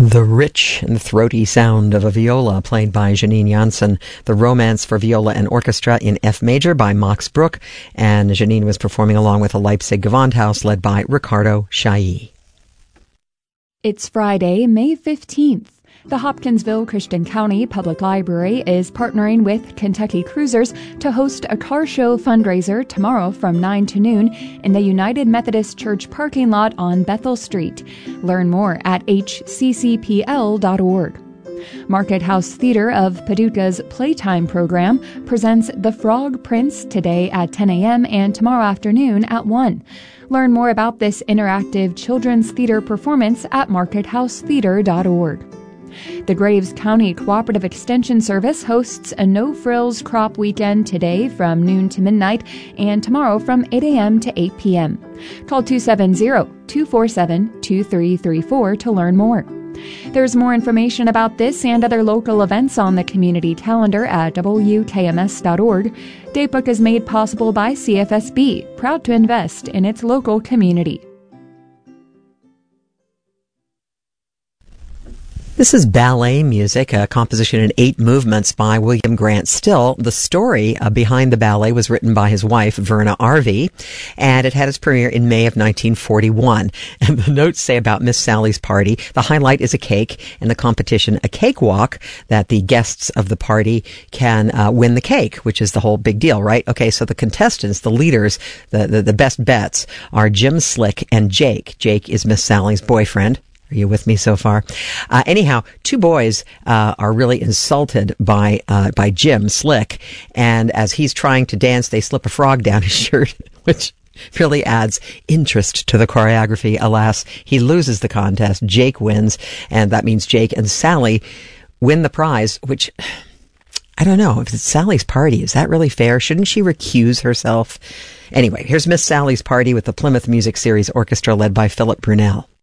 The rich and throaty sound of a viola played by Janine Janssen, the Romance for Viola and Orchestra in F major by Max Bruch, and Janine was performing along with a Leipzig Gewandhaus led by Ricardo Chailly. It's Friday, May 15th. The Hopkinsville Christian County Public Library is partnering with Kentucky Cruisers to host a car show fundraiser tomorrow from 9 to noon in the United Methodist Church parking lot on Bethel Street. Learn more at hccpl.org. Market House Theater of Paducah's Playtime program presents The Frog Prince today at 10 a.m. and tomorrow afternoon at 1. Learn more about this interactive children's theater performance at markethousetheater.org. The Graves County Cooperative Extension Service hosts a no-frills crop weekend today from noon to midnight and tomorrow from 8 a.m. to 8 p.m. Call 270-247-2334 to learn more. There's more information about this and other local events on the community calendar at WKMS.org. Datebook is made possible by CFSB, proud to invest in its local community. This is ballet music, a composition in 8 movements by William Grant Still. The story behind the ballet was written by his wife, Verna Arvey, and it had its premiere in May of 1941. And the notes say about Miss Sally's party, the highlight is a cake, and the competition a cakewalk, that the guests of the party can win the cake, which is the whole big deal, right? Okay, so the contestants, the leaders, the best bets are Jim Slick and Jake. Jake is Miss Sally's boyfriend. Are you with me so far? Anyhow, 2 boys are really insulted by Jim Slick, and as he's trying to dance, they slip a frog down his shirt, which really adds interest to the choreography. Alas, he loses the contest. Jake wins, and that means Jake and Sally win the prize, which I don't know. If it's Sally's party, is that really fair? Shouldn't she recuse herself? Anyway, here's Miss Sally's party with the Plymouth Music Series Orchestra led by Philip Brunel.